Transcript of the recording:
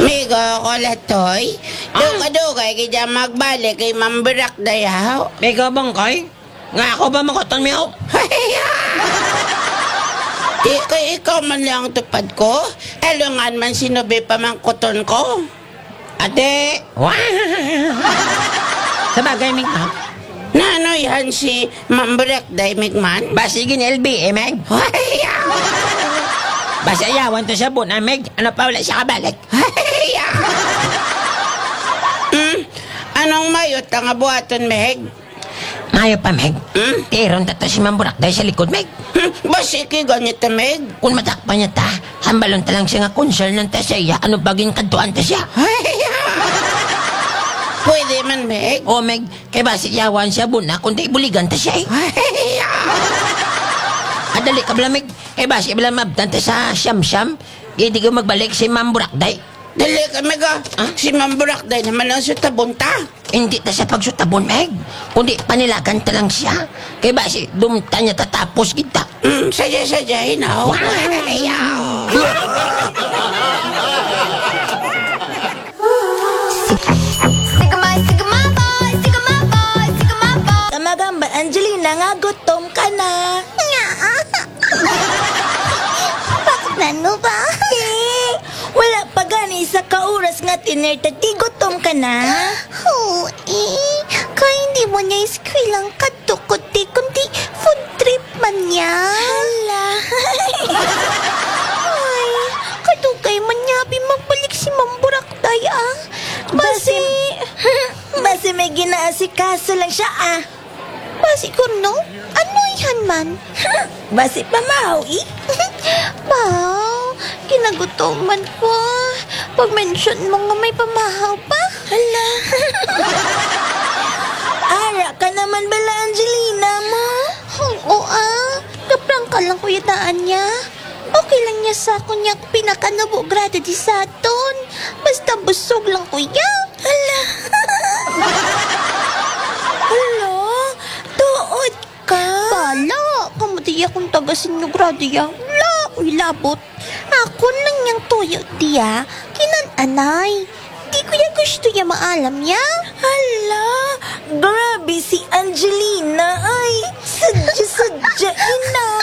Migo ko latoy. Dugay kaya magbalik kay mambirak dayaw. Ikaw bangkay? Nga ako ba makoton miyaw? Di kay ikaw man lang tupad ko. Elungan man sinubi pa mang kuton ko. Ate! Wow! Sabagay, Migman. Nano yan si mambirak day Migman? Basigin LB, Meg. Basta yawan to sa buna, Meg. Ano pa wala siya kabalik? Anong mayot ang abuhaton, Meg? Mayo pa, Meg. Tiron tato si Mamburak dahil sa likod, Meg. Basiki ganito, Meg. Kung matakpan niya ta, hambalon talang siya nga concern ng ta siya. Ano baging kantuan ta siya? Pwede man, Meg. O, Meg, kay basi yawan siya buna, kundi buligan ta siya. Adali ka bala, Meg. Kay basi bala mabtan ta sa siyam-siyam. Hindi ko magbalik si Mamburak dahil. Dali ka, Meg. Si mambirak day naman ang sutabunta. Hindi ta sa pagsutabon, Meg. Kundi panilagan ta lang siya. Kaya ba si dumta niya tatapos kita. Sadya-sadyahin ako. Sigma, sigma boy, sigma boy, sigma boy. Tamagamba, Angelina nga, gutom ka na. Bakit nano ba? Wala pa gani sa kauras nga tinerta, di gutom ka na. Oo, kaya hindi mo niya iskwilang kadukuti, kundi food trip man niya. Hala. Ay, kadugay man niya, magbalik si Mamburak day ah. Basi may ginaasikaso lang siya ah. Basi ko no? Ano yan man? Basi pamahaw Wow, kinagutoman ko. Pag-mention mo nga may pamahaw pa. Hala. Ara ka naman bala, Angelina mo. Oo kaprang ka lang kuyataan niya. Okay lang niya sa kunya pinakanubo grado di sa aton. Basta busog lang kuya. Hala. Hala. Tuod ka. Bala, kamadiya kung tagasin nyo grado ya. La, uy labot. Ako lang yung tuyo diya. Kinananay. Di ko ya gusto ya maalam ya. Hala. Grabe si Angelina ay. Sadya-sadya ina.